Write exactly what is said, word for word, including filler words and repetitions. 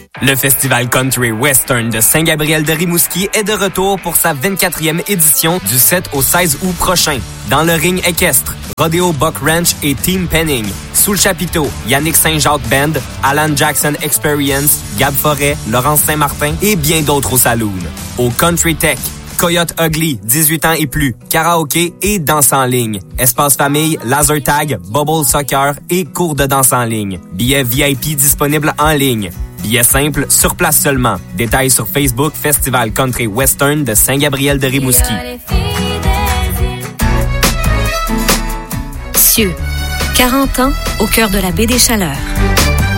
Le Festival Country Western de Saint-Gabriel-de-Rimouski est de retour pour sa vingt-quatrième édition du sept au seize août prochain. Dans le ring équestre, Rodeo Buck Ranch et Team Penning. Sous le chapiteau, Yannick Saint-Jacques Band, Alan Jackson Experience, Gab Forêt, Laurence Saint-Martin et bien d'autres au saloon. Au Country Tech, Coyote Ugly, dix-huit ans et plus, karaoké et danse en ligne. Espace famille, laser tag, bubble soccer et cours de danse en ligne. Billets V I P disponibles en ligne. Billets simples, sur place seulement. Détails sur Facebook Festival Country Western de Saint-Gabriel-de-Rimouski. Cieux, quarante ans au cœur de la baie des Chaleurs.